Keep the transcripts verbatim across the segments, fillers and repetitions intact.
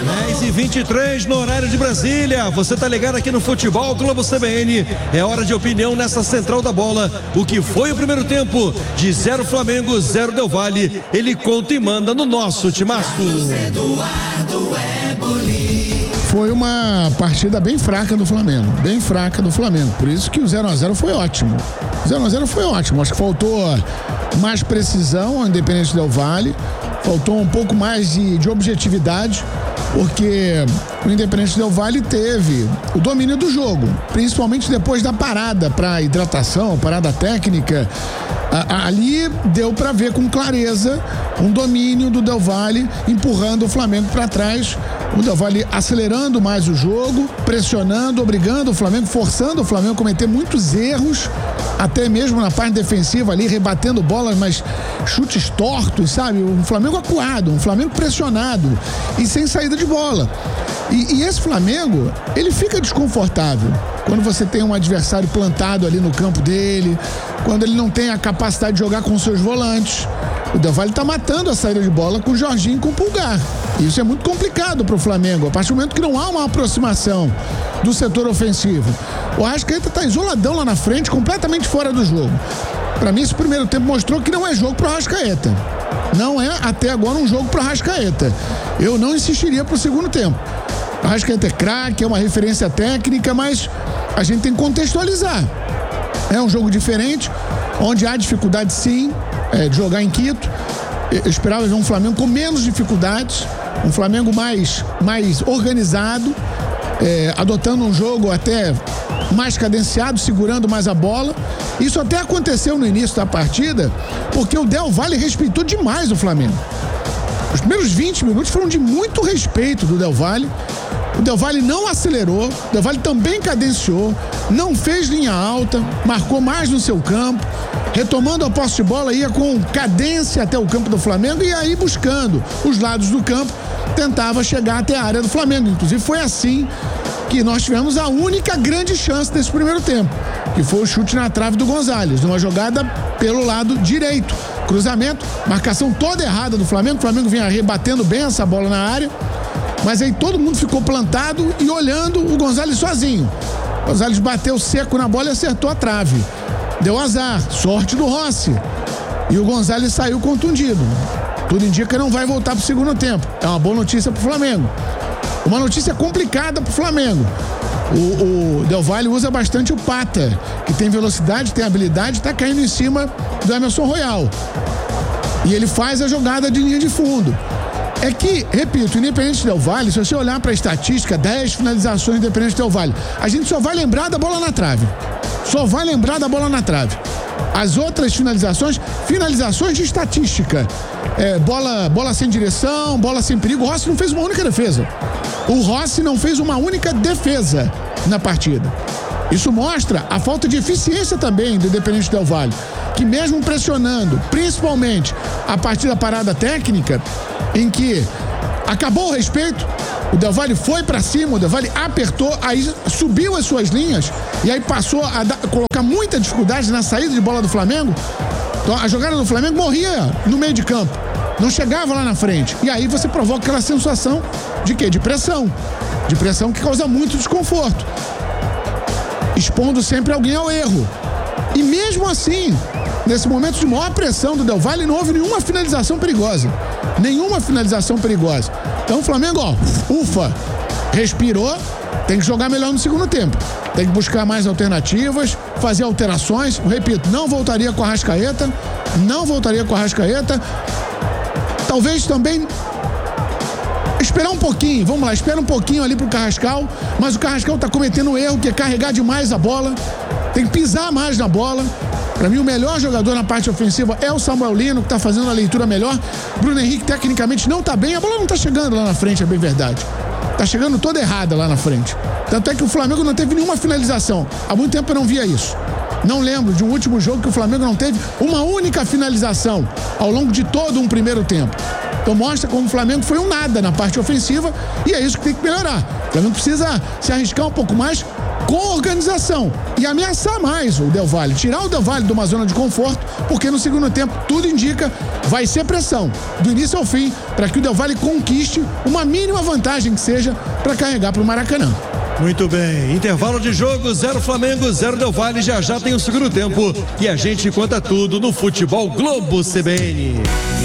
dez e vinte e três no horário de Brasília. Você tá ligado aqui no Futebol Globo C B N. É hora de opinião nessa central da bola. O que foi o primeiro tempo? De zero Flamengo, zero Del Valle. Ele conta e manda no nosso timaço. Foi uma partida bem fraca do Flamengo, bem fraca do Flamengo. Por isso que o zero a zero foi ótimo. zero a zero foi ótimo. Acho que faltou mais precisão ao Independente Del Valle. Faltou um pouco mais de, de objetividade, porque o Independente Del Valle teve o domínio do jogo, principalmente depois da parada para hidratação, parada técnica. A, ali deu para ver com clareza um domínio do Del Valle empurrando o Flamengo para trás. O Del Valle acelerando mais o jogo, pressionando, obrigando o Flamengo, forçando o Flamengo a cometer muitos erros, até mesmo na parte defensiva ali, rebatendo bolas, mas chutes tortos, sabe? Um Flamengo acuado, um Flamengo pressionado e sem saída de bola. E, e esse Flamengo, ele fica desconfortável quando você tem um adversário plantado ali no campo dele, quando ele não tem a capacidade de jogar com seus volantes. O Del Valle tá matando a saída de bola com o Jorginho e com o Pulgar. Isso é muito complicado pro Flamengo, a partir do momento que não há uma aproximação do setor ofensivo. O Arrascaeta tá isoladão lá na frente, completamente fora do jogo. Para mim, esse primeiro tempo mostrou que não é jogo pro Arrascaeta. Não é, até agora, um jogo pro Arrascaeta. Eu não insistiria pro segundo tempo. O Arrascaeta é craque, é uma referência técnica, mas a gente tem que contextualizar. É um jogo diferente, onde há dificuldade sim, é, de jogar em Quito. Eu esperava ver um Flamengo com menos dificuldades, um Flamengo mais, mais organizado, é, adotando um jogo até mais cadenciado, segurando mais a bola. Isso até aconteceu no início da partida, porque o Del Valle respeitou demais o Flamengo. Os primeiros vinte minutos foram de muito respeito do Del Valle. O Del Valle não acelerou, o Del Valle também cadenciou, não fez linha alta, marcou mais no seu campo, retomando a posse de bola, ia com cadência até o campo do Flamengo e aí buscando os lados do campo, tentava chegar até a área do Flamengo. Inclusive foi assim que nós tivemos a única grande chance desse primeiro tempo, que foi o chute na trave do Gonzalez, numa jogada pelo lado direito. Cruzamento, marcação toda errada do Flamengo, o Flamengo vinha rebatendo bem essa bola na área, mas aí todo mundo ficou plantado e olhando o Gonzalez sozinho. O Gonzalez bateu seco na bola e acertou a trave. Deu azar, sorte do Rossi. E o Gonzalez saiu contundido. Tudo indica que não vai voltar pro segundo tempo. É uma boa notícia pro Flamengo. Uma notícia complicada pro Flamengo. O, o Del Valle usa bastante o Pata, que tem velocidade, tem habilidade, tá caindo em cima do Emerson Royal. E ele faz a jogada de linha de fundo. É que, repito, Independente Del Valle, se você olhar para a estatística, dez finalizações Independente Del Valle, a gente só vai lembrar da bola na trave. Só vai lembrar da bola na trave. As outras finalizações, finalizações de estatística. É, bola, bola sem direção, bola sem perigo. O Rossi não fez uma única defesa. O Rossi não fez uma única defesa na partida. Isso mostra a falta de eficiência também do Independente Del Valle, que mesmo pressionando, principalmente a partir da parada técnica, em que acabou o respeito, o Del Valle foi pra cima, o Del Valle apertou, aí subiu as suas linhas e aí passou a, dar, a colocar muita dificuldade na saída de bola do Flamengo. Então a jogada do Flamengo morria no meio de campo, não chegava lá na frente. E aí você provoca aquela sensação de quê? De pressão. De pressão que causa muito desconforto, expondo sempre alguém ao erro. E mesmo assim, nesse momento de maior pressão do Del Valle, não houve nenhuma finalização perigosa. Nenhuma finalização perigosa. Então o Flamengo, ó, ufa, respirou, tem que jogar melhor no segundo tempo. Tem que buscar mais alternativas, fazer alterações. Eu repito, não voltaria com a Arrascaeta, não voltaria com a Arrascaeta. Talvez também esperar um pouquinho, vamos lá, espera um pouquinho ali pro Carrascal, mas o Carrascal tá cometendo um erro, que é carregar demais a bola, tem que pisar mais na bola. Para mim, o melhor jogador na parte ofensiva é o Samuel Lino, que tá fazendo a leitura melhor. Bruno Henrique, tecnicamente, não tá bem, a bola não tá chegando lá na frente, é bem verdade. Tá chegando toda errada lá na frente. Tanto é que o Flamengo não teve nenhuma finalização. Há muito tempo eu não via isso. Não lembro de um último jogo que o Flamengo não teve uma única finalização ao longo de todo um primeiro tempo. Então mostra como o Flamengo foi um nada na parte ofensiva e é isso que tem que melhorar. O Flamengo precisa se arriscar um pouco mais com organização e ameaçar mais o Del Valle, tirar o Del Valle de uma zona de conforto, porque no segundo tempo tudo indica vai ser pressão do início ao fim para que o Del Valle conquiste uma mínima vantagem que seja para carregar para o Maracanã. Muito bem, intervalo de jogo, zero Flamengo, zero Del Valle, já já tem o segundo tempo e a gente conta tudo no Futebol Globo C B N.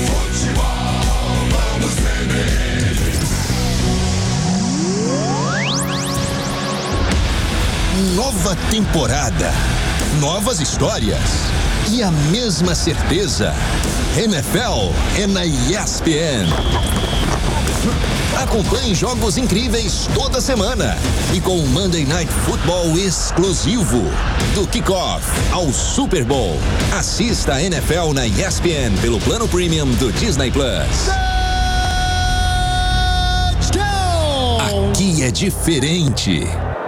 Nova temporada, novas histórias e a mesma certeza. N F L é na E S P N. Acompanhe jogos incríveis toda semana e com o Monday Night Football exclusivo. Do kickoff ao Super Bowl. Assista a N F L na E S P N pelo plano premium do Disney Plus. Aqui é diferente.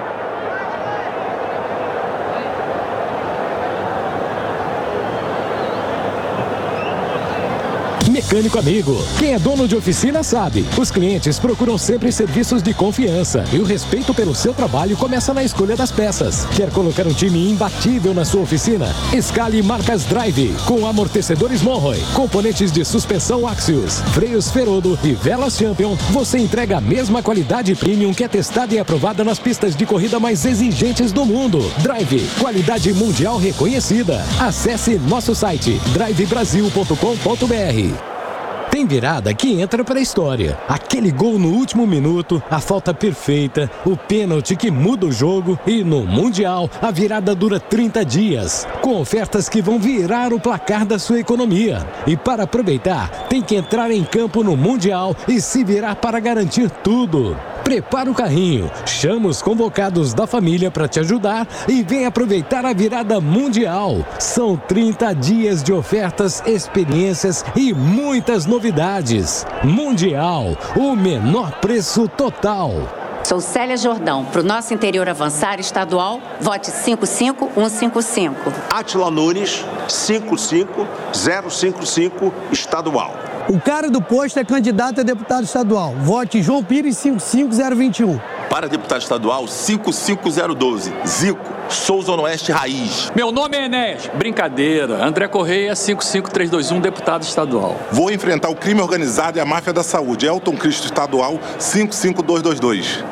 Mecânico amigo, quem é dono de oficina sabe. Os clientes procuram sempre serviços de confiança e o respeito pelo seu trabalho começa na escolha das peças. Quer colocar um time imbatível na sua oficina? Escale marcas Drive, com amortecedores Monroe, componentes de suspensão Axios, freios Ferodo e velas Champion. Você entrega a mesma qualidade premium que é testada e aprovada nas pistas de corrida mais exigentes do mundo. Drive, qualidade mundial reconhecida. Acesse nosso site drive brasil ponto com ponto b r. Tem virada que entra para a história. Aquele gol no último minuto, a falta perfeita, o pênalti que muda o jogo e no Mundial a virada dura trinta dias, com ofertas que vão virar o placar da sua economia. E para aproveitar, tem que entrar em campo no Mundial e se virar para garantir tudo. Prepara o carrinho, chama os convocados da família para te ajudar e vem aproveitar a virada mundial. São trinta dias de ofertas, experiências e muitas novidades. Mundial, o menor preço total. Sou Célia Jordão. Para o nosso interior avançar estadual, vote cinco cinco um cinco cinco. Átila Nunes, cinco cinco zero cinco cinco, estadual. O cara do posto é candidato a deputado estadual. Vote João Pires cinco cinco zero dois um. Para deputado estadual, cinco cinco zero um dois. Zico, sou Zona Oeste Raiz. Meu nome é Enéas. Brincadeira. André Correia, cinco cinco três dois um, deputado estadual. Vou enfrentar o crime organizado e a máfia da saúde. Elton Cristo, estadual, cinco cinco dois dois dois.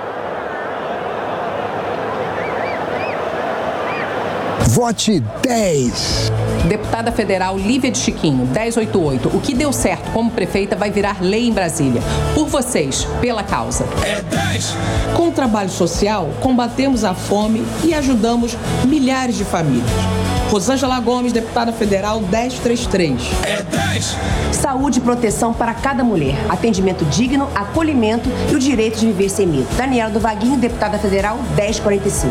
Vote dez. Deputada federal Lívia de Chiquinho, dez oitenta e oito. O que deu certo como prefeita vai virar lei em Brasília. Por vocês, pela causa. É dez. Com o trabalho social, combatemos a fome e ajudamos milhares de famílias. Rosângela Gomes, deputada federal, dez trinta e três. É dez. Saúde e proteção para cada mulher. Atendimento digno, acolhimento e o direito de viver sem medo. Daniela do Vaguinho, deputada federal, dez quarenta e cinco.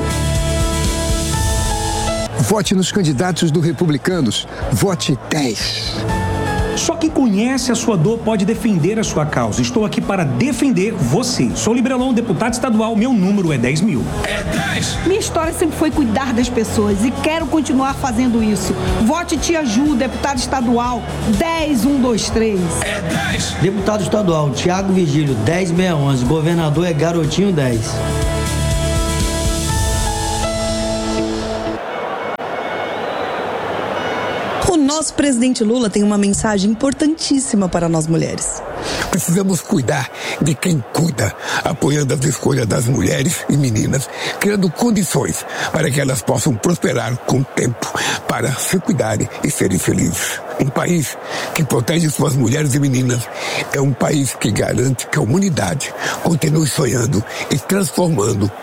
Vote nos candidatos do Republicanos. Vote dez. Só quem conhece a sua dor pode defender a sua causa. Estou aqui para defender você. Sou Librelon, deputado estadual. Meu número é dez mil. É dez. Minha história sempre foi cuidar das pessoas e quero continuar fazendo isso. Vote Tia Ju, deputado estadual, dez um dois três. É dez. Deputado estadual, Tiago Vigílio, dez seiscentos e onze. Governador é Garotinho, dez. O nosso presidente Lula tem uma mensagem importantíssima para nós mulheres. Precisamos cuidar de quem cuida, apoiando as escolhas das mulheres e meninas, criando condições para que elas possam prosperar com o tempo, para se cuidarem e serem felizes. Um país que protege suas mulheres e meninas é um país que garante que a humanidade continue sonhando e transformando